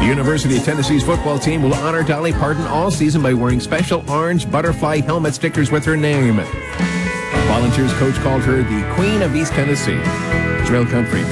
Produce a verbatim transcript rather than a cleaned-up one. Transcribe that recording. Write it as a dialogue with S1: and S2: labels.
S1: The University of Tennessee's football team will honor Dolly Parton all season by wearing special orange butterfly helmet stickers with her name. Volunteers coach called her the Queen of East Tennessee. Trail Country.